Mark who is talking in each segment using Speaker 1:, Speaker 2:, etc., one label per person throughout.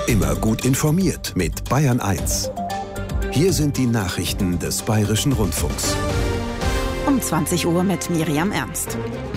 Speaker 1: Immer gut informiert mit Bayern 1. Hier sind die Nachrichten des Bayerischen Rundfunks.
Speaker 2: Um 20 Uhr mit Miriam Ernst.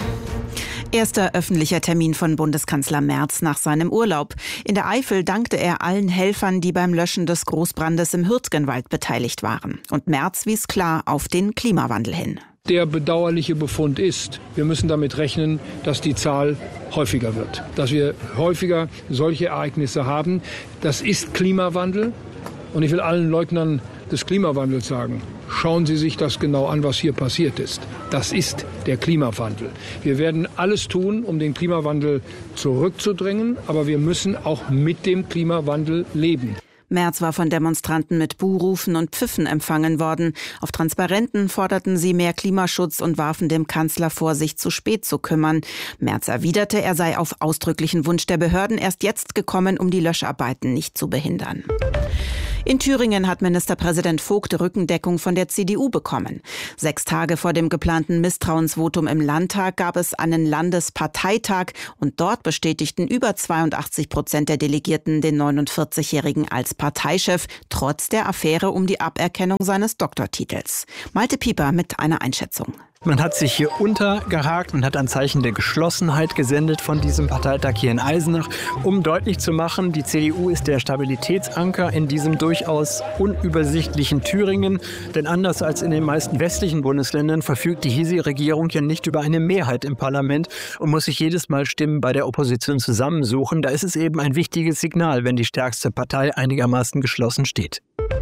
Speaker 2: Erster öffentlicher Termin von Bundeskanzler Merz nach seinem Urlaub. In der Eifel dankte er allen Helfern, die beim Löschen des Großbrandes im Hürtgenwald beteiligt waren. Und Merz wies klar auf den Klimawandel hin.
Speaker 3: Der bedauerliche Befund ist, wir müssen damit rechnen, dass die Zahl häufiger wird. Dass wir häufiger solche Ereignisse haben. Das ist Klimawandel. Und ich will allen Leugnern des Klimawandels sagen, schauen Sie sich das genau an, was hier passiert ist. Das ist der Klimawandel. Wir werden alles tun, um den Klimawandel zurückzudrängen, aber wir müssen auch mit dem Klimawandel leben.
Speaker 2: Merz war von Demonstranten mit Buhrufen und Pfiffen empfangen worden. Auf Transparenten forderten sie mehr Klimaschutz und warfen dem Kanzler vor, sich zu spät zu kümmern. Merz erwiderte, er sei auf ausdrücklichen Wunsch der Behörden erst jetzt gekommen, um die Löscharbeiten nicht zu behindern. In Thüringen hat Ministerpräsident Vogt Rückendeckung von der CDU bekommen. 6 Tage vor dem geplanten Misstrauensvotum im Landtag gab es einen Landesparteitag und dort bestätigten über 82% der Delegierten den 49-Jährigen als Parteichef, trotz der Affäre um die Aberkennung seines Doktortitels. Malte Pieper mit einer Einschätzung.
Speaker 4: Man hat sich hier untergehakt und hat ein Zeichen der Geschlossenheit gesendet von diesem Parteitag hier in Eisenach, um deutlich zu machen, die CDU ist der Stabilitätsanker in diesem durchaus unübersichtlichen Thüringen. Denn anders als in den meisten westlichen Bundesländern verfügt die hiesige Regierung ja nicht über eine Mehrheit im Parlament und muss sich jedes Mal Stimmen bei der Opposition zusammensuchen. Da ist es eben ein wichtiges Signal, wenn die stärkste Partei einigermaßen geschlossen steht.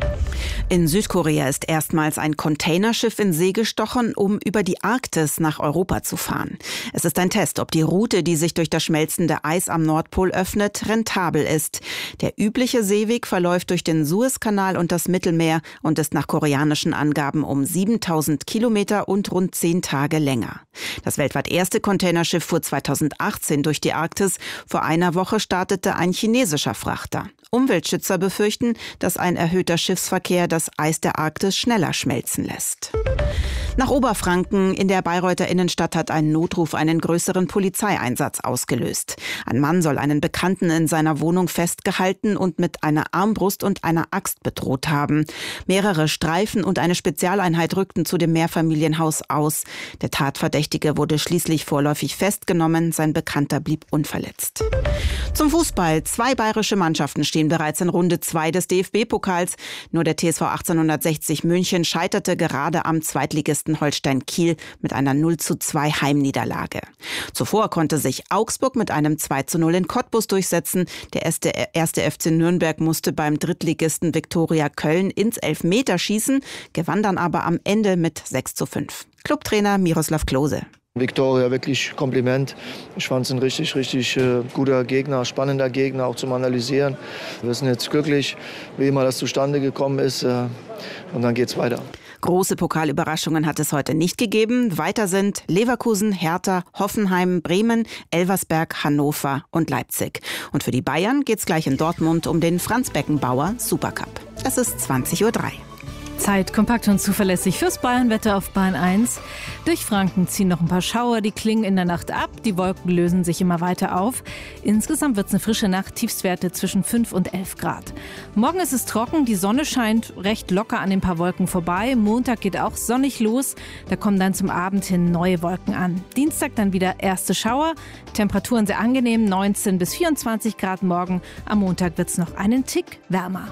Speaker 2: In Südkorea ist erstmals ein Containerschiff in See gestochen, um über die Arktis nach Europa zu fahren. Es ist ein Test, ob die Route, die sich durch das schmelzende Eis am Nordpol öffnet, rentabel ist. Der übliche Seeweg verläuft durch den Suezkanal und das Mittelmeer und ist nach koreanischen Angaben um 7000 Kilometer und rund 10 Tage länger. Das weltweit erste Containerschiff fuhr 2018 durch die Arktis. Vor einer Woche startete ein chinesischer Frachter. Umweltschützer befürchten, dass ein erhöhter Schiffsverkehr das Eis der Arktis schneller schmelzen lässt. Nach Oberfranken in der Bayreuther Innenstadt hat ein Notruf einen größeren Polizeieinsatz ausgelöst. Ein Mann soll einen Bekannten in seiner Wohnung festgehalten und mit einer Armbrust und einer Axt bedroht haben. Mehrere Streifen und eine Spezialeinheit rückten zu dem Mehrfamilienhaus aus. Der Tatverdächtige wurde schließlich vorläufig festgenommen, sein Bekannter blieb unverletzt. Zum Fußball. 2 bayerische Mannschaften stehen bereits in Runde 2 des DFB-Pokals. Nur der TSV 1860 München scheiterte gerade am Zweitligisten Holstein Kiel mit einer 0:2 Heimniederlage. Zuvor konnte sich Augsburg mit einem 2:0 in Cottbus durchsetzen. Der erste FC Nürnberg musste beim Drittligisten Viktoria Köln ins Elfmeterschießen, gewann dann aber am Ende mit 6:5. Clubtrainer Miroslav Klose.
Speaker 5: Viktoria, wirklich Kompliment. Ich fand es ein richtig guter Gegner, spannender Gegner, auch zum Analysieren. Wir sind jetzt glücklich, wie immer das zustande gekommen ist. Und dann geht's weiter.
Speaker 2: Große Pokalüberraschungen hat es heute nicht gegeben. Weiter sind Leverkusen, Hertha, Hoffenheim, Bremen, Elversberg, Hannover und Leipzig. Und für die Bayern geht's gleich in Dortmund um den Franz-Beckenbauer Supercup. Es ist 20:03 Uhr.
Speaker 6: Zeit, kompakt und zuverlässig fürs Bayernwetter auf Bayern 1. Durch Franken ziehen noch ein paar Schauer, die klingen in der Nacht ab. Die Wolken lösen sich immer weiter auf. Insgesamt wird es eine frische Nacht, Tiefstwerte zwischen 5 und 11 Grad. Morgen ist es trocken, die Sonne scheint recht locker an den paar Wolken vorbei. Montag geht auch sonnig los, da kommen dann zum Abend hin neue Wolken an. Dienstag dann wieder erste Schauer, Temperaturen sehr angenehm, 19 bis 24 Grad morgen. Am Montag wird es noch einen Tick wärmer.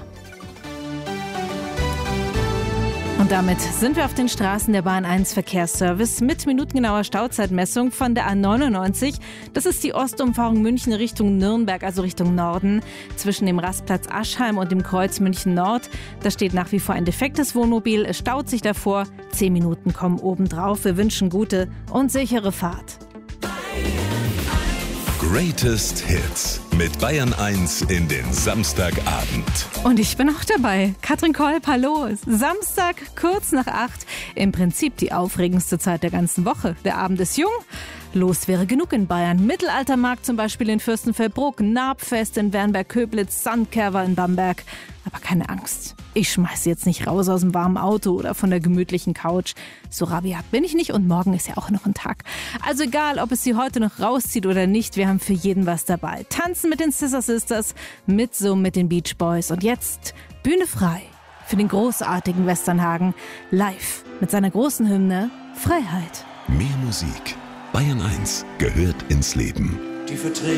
Speaker 6: Und damit sind wir auf den Straßen der Bahn 1 Verkehrsservice mit minutengenauer Stauzeitmessung von der A99. Das ist die Ostumfahrung München Richtung Nürnberg, also Richtung Norden. Zwischen dem Rastplatz Aschheim und dem Kreuz München Nord. Da steht nach wie vor ein defektes Wohnmobil. Es staut sich davor. 10 Minuten kommen obendrauf. Wir wünschen gute und sichere Fahrt.
Speaker 1: Greatest Hits mit Bayern 1 in den Samstagabend.
Speaker 6: Und ich bin auch dabei. Katrin Kolb, hallo. Samstag, kurz nach 8. Im Prinzip die aufregendste Zeit der ganzen Woche. Der Abend ist jung, Los wäre genug in Bayern. Mittelaltermarkt zum Beispiel in Fürstenfeldbruck, Nabfest in Wernberg-Köblitz, Sandkerver in Bamberg. Aber keine Angst, ich schmeiße jetzt nicht raus aus dem warmen Auto oder von der gemütlichen Couch. So rabiat bin ich nicht und morgen ist ja auch noch ein Tag. Also egal, ob es Sie heute noch rauszieht oder nicht, wir haben für jeden was dabei. Tanzen mit den Scissor Sisters, mitsummen mit den Beach Boys und jetzt Bühne frei für den großartigen Westernhagen, live mit seiner großen Hymne Freiheit.
Speaker 1: Mehr Musik. Bayern 1 gehört ins Leben.
Speaker 7: Die Vertreter